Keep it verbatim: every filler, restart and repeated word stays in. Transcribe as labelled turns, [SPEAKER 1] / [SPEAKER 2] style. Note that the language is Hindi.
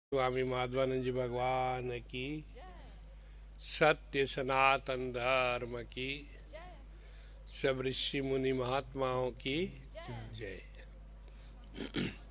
[SPEAKER 1] स्वामी माधवानंद जी भगवान की, सत्य सनातन धर्म की, सब ऋषि मुनि महात्माओं की जय।